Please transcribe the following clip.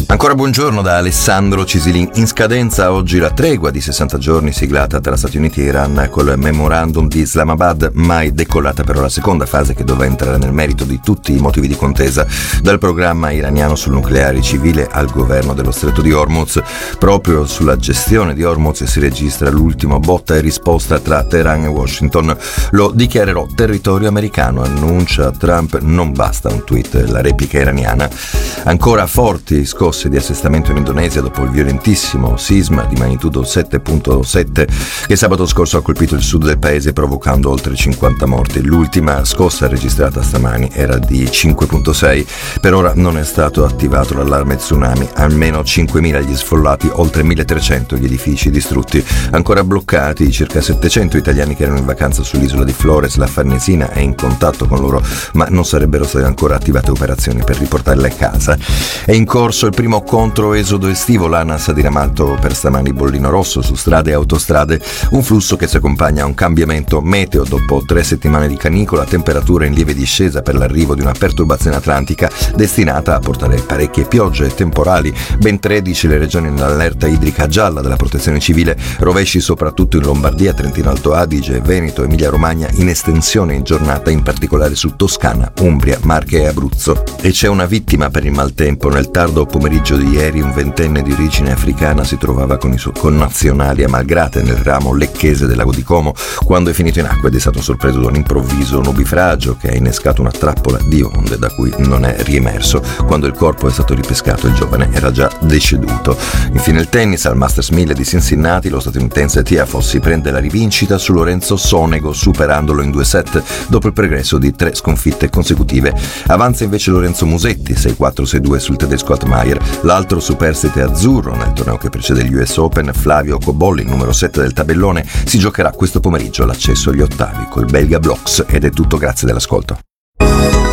Ancora buongiorno da Alessandro Cisilin. In scadenza oggi la tregua di 60 giorni siglata tra Stati Uniti e Iran col memorandum di Islamabad, mai decollata però la seconda fase che doveva entrare nel merito di tutti i motivi di contesa, dal programma iraniano sul nucleare civile al governo dello stretto di Hormuz. Proprio sulla gestione di Hormuz si registra l'ultima botta e risposta tra Teheran e Washington. Lo dichiarerò territorio americano, annuncia Trump. Non basta un tweet, la replica iraniana. Ancora forti scosse di assestamento in Indonesia dopo il violentissimo sisma di magnitudo 7.7 che sabato scorso ha colpito il sud del paese provocando oltre 50 morti. L'ultima scossa registrata stamani era di 5.6. Per ora non è stato attivato l'allarme tsunami, almeno 5.000 gli sfollati, oltre 1.300 gli edifici distrutti. Ancora bloccati i circa 700 italiani che erano in vacanza sull'isola di Flores. La Farnesina è in contatto con loro, ma non sarebbero state ancora attivate operazioni per riportarle a casa. È in corso il primo controesodo estivo. L'ANAS ha diramato per stamani bollino rosso su strade e autostrade, un flusso che si accompagna a un cambiamento meteo. Dopo 3 settimane di canicola, temperatura in lieve discesa per l'arrivo di una perturbazione atlantica destinata a portare parecchie piogge e temporali. Ben 13 le regioni nell'allerta idrica gialla della protezione civile, rovesci soprattutto in Lombardia, Trentino Alto Adige, Veneto, Emilia Romagna, in estensione in giornata, in particolare su Toscana, Umbria, Marche e Abruzzo. E c'è una vittima per il maltempo. Nel tardo pomeriggio di ieri un ventenne di origine africana si trovava con i suoi connazionali a Malgrate, nel ramo lecchese del lago di Como, quando è finito in acqua ed è stato sorpreso da un improvviso nubifragio che ha innescato una trappola di onde da cui non è riemerso. Quando il corpo è stato ripescato il giovane era già deceduto. Infine il tennis. Al Masters 1000 di Cincinnati lo statunitense Tiafoe si prende la rivincita su Lorenzo Sonego, superandolo in 2 set dopo il pregresso di 3 sconfitte consecutive. Avanza invece Lorenzo Musetti 6-4, 6-2 sul tedesco Altmaier. L'altro superstite azzurro nel torneo che precede gli US Open, Flavio Cobolli, numero 7 del tabellone, si giocherà questo pomeriggio l'accesso agli ottavi col belga Bloks. Ed è tutto, grazie dell'ascolto.